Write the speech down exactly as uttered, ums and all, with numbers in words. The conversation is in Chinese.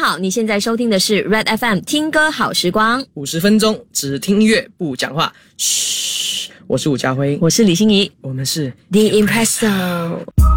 好，你现在收听的是 Red F M 听歌好时光， 五十分钟只听音乐不讲话。嘘，我是吴家辉， 我是李心怡， 我们是 The Impresso。